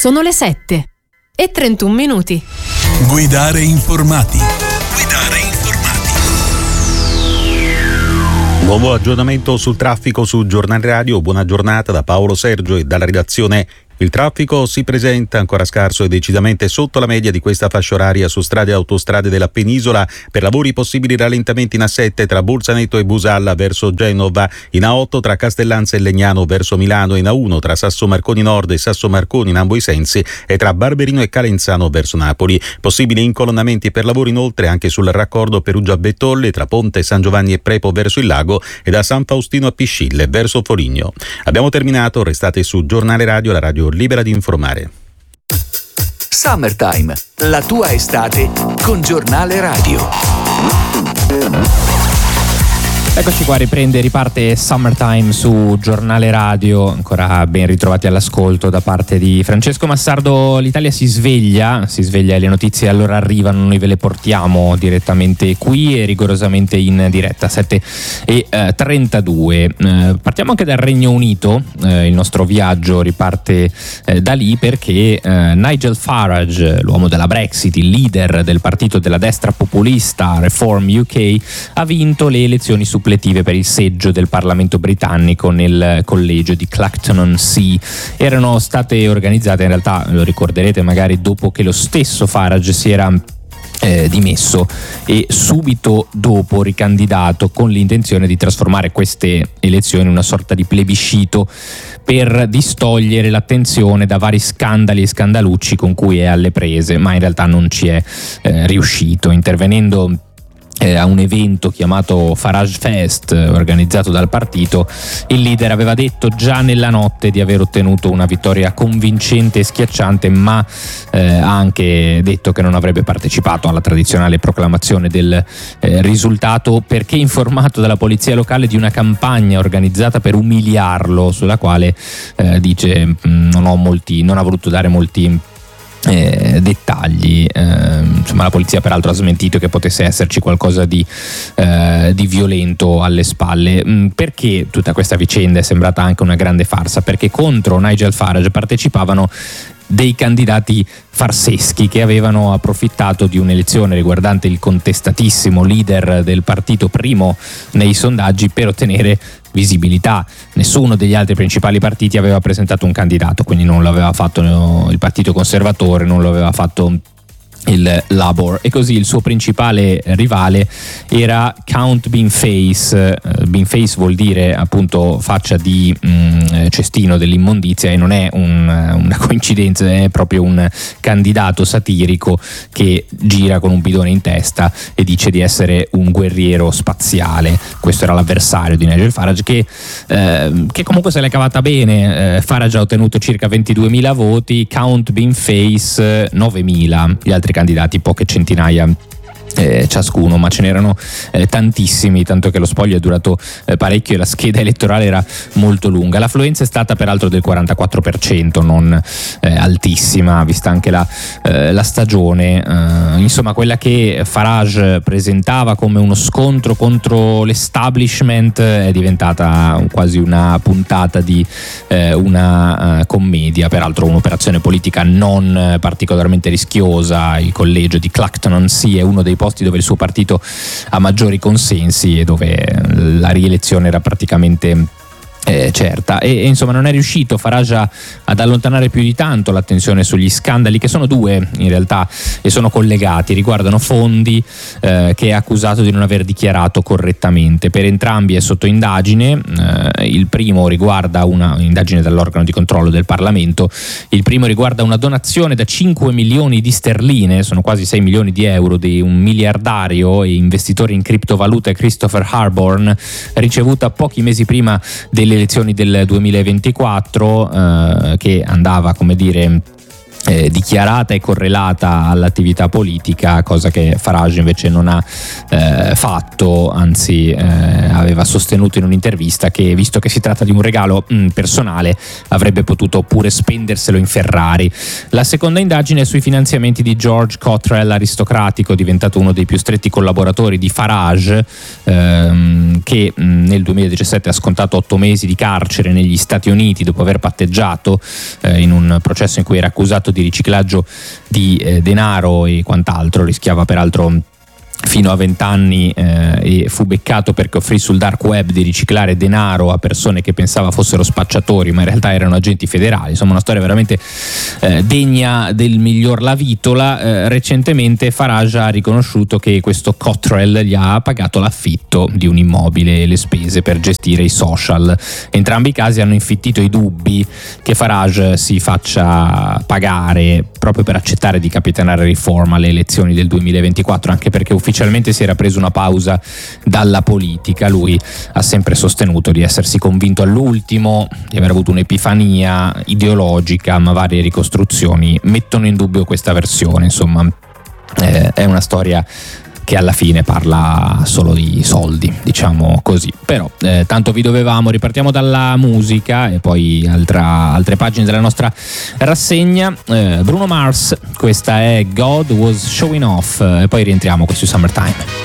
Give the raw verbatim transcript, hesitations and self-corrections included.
Sono le sette e trentuno minuti. Guidare informati. Guidare informati. Nuovo aggiornamento sul traffico su Giornale Radio. Buona giornata da Paolo Sergio e dalla redazione. Il traffico si presenta ancora scarso e decisamente sotto la media di questa fascia oraria su strade e autostrade della penisola. Per lavori possibili rallentamenti in A sette tra Bolzaneto e Busalla verso Genova, in A otto tra Castellanza e Legnano verso Milano, in A uno tra Sasso Marconi Nord e Sasso Marconi in ambo i sensi e tra Barberino e Calenzano verso Napoli. Possibili incolonnamenti per lavori inoltre anche sul raccordo Perugia-Bettolle tra Ponte San Giovanni e Prepo verso il lago e da San Faustino a Piscille verso Foligno. Abbiamo terminato, restate su Giornale Radio, la radio libera di informare. Summertime, la tua estate con Giornale Radio. Eccoci qua, riprende, riparte Summertime su Giornale Radio. Ancora ben ritrovati all'ascolto da parte di Francesco Massardo. L'Italia si sveglia, si sveglia e le notizie allora arrivano, noi ve le portiamo direttamente qui e rigorosamente in diretta, sette e trentadue. Eh, partiamo anche dal Regno Unito, eh, il nostro viaggio riparte eh, da lì perché eh, Nigel Farage, l'uomo della Brexit, il leader del partito della destra populista Reform U K, ha vinto le elezioni suppletive per il seggio del Parlamento britannico nel collegio di Clacton-on-Sea. Erano state organizzate, in realtà lo ricorderete magari, dopo che lo stesso Farage si era Eh, dimesso e subito dopo ricandidato con l'intenzione di trasformare queste elezioni in una sorta di plebiscito per distogliere l'attenzione da vari scandali e scandalucci con cui è alle prese, ma in realtà non ci è eh, riuscito, intervenendo Eh, a un evento chiamato Farage Fest organizzato dal partito. Il leader aveva detto già nella notte di aver ottenuto una vittoria convincente e schiacciante, ma eh, ha anche detto che non avrebbe partecipato alla tradizionale proclamazione del eh, risultato perché informato dalla polizia locale di una campagna organizzata per umiliarlo, sulla quale eh, dice mh, non ho molti, non ha voluto dare molti Eh, dettagli. Eh, insomma, la polizia peraltro ha smentito che potesse esserci qualcosa di, eh, di violento alle spalle. Mm, perché tutta questa vicenda è sembrata anche una grande farsa? Perché contro Nigel Farage partecipavano dei candidati farseschi che avevano approfittato di un'elezione riguardante il contestatissimo leader del partito primo nei sondaggi per ottenere visibilità. Nessuno degli altri principali partiti aveva presentato un candidato, quindi non lo aveva fatto il Partito Conservatore, non lo aveva fatto il Labour, e così il suo principale rivale era Count Beanface. Beanface vuol dire appunto faccia di mh, cestino dell'immondizia, e non è un, una coincidenza, è proprio un candidato satirico che gira con un bidone in testa e dice di essere un guerriero spaziale. Questo era l'avversario di Nigel Farage, che, eh, che comunque se l'è cavata bene. eh, Farage ha ottenuto circa ventiduemila voti, Count Beanface novemila, gli altri candidati poche centinaia Eh, ciascuno, ma ce n'erano eh, tantissimi, tanto che lo spoglio è durato eh, parecchio e la scheda elettorale era molto lunga. L'affluenza è stata peraltro del quarantaquattro per cento, non eh, altissima vista anche la, eh, la stagione. Eh, insomma, quella che Farage presentava come uno scontro contro l'establishment è diventata quasi una puntata di eh, una uh, commedia, peraltro un'operazione politica non particolarmente rischiosa. Il collegio di Clacton-on-Sea è uno dei posti dove il suo partito ha maggiori consensi e dove la rielezione era praticamente Eh, certa, e, e insomma non è riuscito Farage ad allontanare più di tanto l'attenzione sugli scandali, che sono due in realtà e sono collegati, riguardano fondi eh, che è accusato di non aver dichiarato correttamente. Per entrambi è sotto indagine. Eh, il primo riguarda una indagine dall'organo di controllo del Parlamento. Il primo riguarda una donazione da cinque milioni di sterline, sono quasi sei milioni di euro, di un miliardario e investitore in criptovalute Christopher Harborn, ricevuta pochi mesi prima delle elezioni del duemilaventiquattro, eh, che andava, come dire, Eh, dichiarata e correlata all'attività politica, cosa che Farage invece non ha eh, fatto, anzi eh, aveva sostenuto in un'intervista che, visto che si tratta di un regalo mh, personale, avrebbe potuto pure spenderselo in Ferrari. La seconda indagine è sui finanziamenti di George Cottrell, aristocratico diventato uno dei più stretti collaboratori di Farage, ehm, che mh, nel duemiladiciassette ha scontato otto mesi di carcere negli Stati Uniti dopo aver patteggiato eh, in un processo in cui era accusato di riciclaggio di eh, denaro e quant'altro. Rischiava peraltro fino a vent'anni eh, e fu beccato perché offrì sul dark web di riciclare denaro a persone che pensava fossero spacciatori, ma in realtà erano agenti federali. Insomma, una storia veramente eh, degna del miglior La Vitola. Eh, recentemente Farage ha riconosciuto che questo Cottrell gli ha pagato l'affitto di un immobile e le spese per gestire i social. Entrambi i casi hanno infittito i dubbi che Farage si faccia pagare proprio per accettare di capitanare Riforma alle elezioni del duemilaventiquattro, anche perché ufficialmente Ufficialmente si era preso una pausa dalla politica. Lui ha sempre sostenuto di essersi convinto all'ultimo, di aver avuto un'epifania ideologica, ma varie ricostruzioni mettono in dubbio questa versione. Insomma, eh, è una storia che alla fine parla solo di soldi, diciamo così. Però eh, tanto vi dovevamo, ripartiamo dalla musica e poi altra, altre pagine della nostra rassegna. eh, Bruno Mars, questa è God Was Showing Off, e poi rientriamo qui su Summertime.